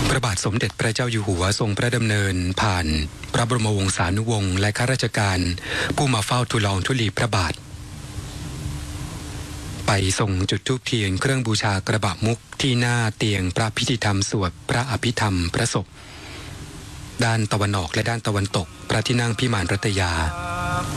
พระบาทสมเด็จพระเจ้าอยู่หัวทรงพระดำเนินผ่านพระบรมวงศานุวงศ์และข้าราชการผู้มาเฝ้าทูลละอองธุลีพระบาทไปส่งจุดธูปเทียนเครื่องบูชากระบะมุกที่หน้าเตียงพระพิธีธรรมสวดพระอภิธรรมพระศพด้านตะวันออกและด้านตะวันตกพระที่นั่งพิมานรัตยา